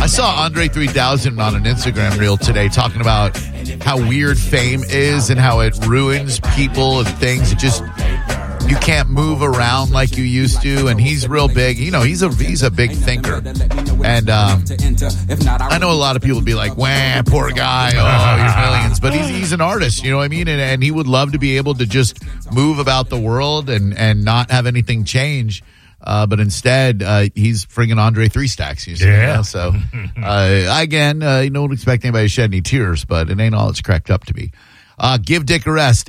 I saw Andre 3000 on an Instagram reel today talking about how weird fame is and how it ruins people and things. It just, you can't move around like you used to. And he's real big. You know, he's a big thinker. And I know a lot of people would be like, wah, poor guy, oh, he's millions. But he's an artist, you know what I mean? And he would love to be able to just move about the world and not have anything change. But instead, he's friggin' Andre 3 Stacks. You see, yeah. So, again, you don't expect anybody to shed any tears, but it ain't all it's cracked up to be. Give Dick a rest,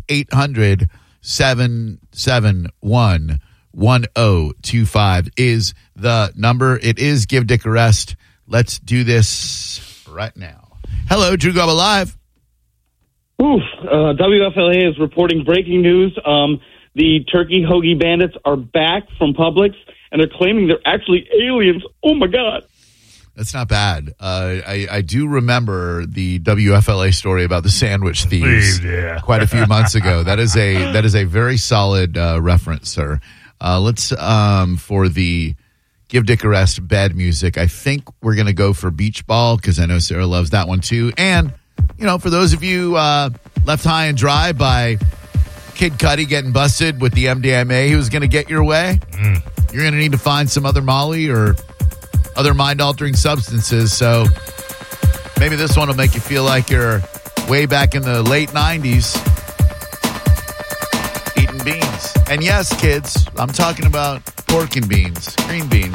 800-771-1025 is the number. It is Give Dick a Rest. Let's do this right now. Hello, Drew Garabo Live. WFLA is reporting breaking news. The turkey hoagie bandits are back from Publix, and they're claiming they're actually aliens. Oh, my God. That's not bad. I do remember the WFLA story about the sandwich thieves quite a few months ago. That is a very solid reference, sir. Let's for the Give Dick a Rest bed music. I think we're going to go for Beach Ball because I know Sarah loves that one too. And, you know, for those of you left high and dry by Kid Cudi getting busted with the MDMA he was going to get your way, you're going to need to find some other Molly or other mind-altering substances. So maybe this one will make you feel like you're way back in the late 90s eating beans. And yes, kids, I'm talking about pork and beans, green beans.